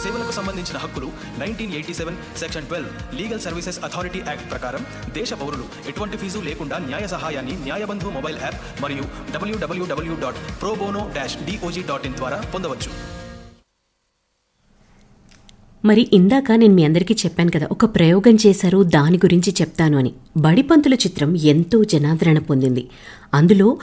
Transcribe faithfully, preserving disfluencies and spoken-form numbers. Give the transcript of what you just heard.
సేవలకు సంబంధించిన హక్కులు nineteen eighty seven section twelve legal services authority act ప్రకారం దేశ పౌరులు ఎటువంటి ఫీజు లేకుండా న్యాయ సహాయాన్ని న్యాయబంధు మొబైల్ యాప్ మరియు డబ్ల్యూడబ్ల్యూడబ్ల్యూ dot pro bono dash DOJ dot in ద్వారా పొందవచ్చు. మరి ఇందాక నేను మీ అందరికీ చెప్పాను కదా, ఒక ప్రయోగం చేశారు, దాని గురించి చెప్తాను అని. బడిపంతుల చిత్రం ఎంతో జనాదరణ పొందింది. అందులో